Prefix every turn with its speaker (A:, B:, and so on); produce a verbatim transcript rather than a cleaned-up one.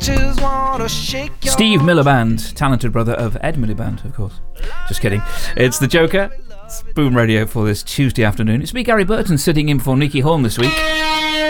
A: Steve Miliband, talented brother of Ed Miliband, of course. Just kidding. It's the Joker. It's Boom Radio for this Tuesday afternoon. It's me, Gary Burton, sitting in for Nicky Horn this week.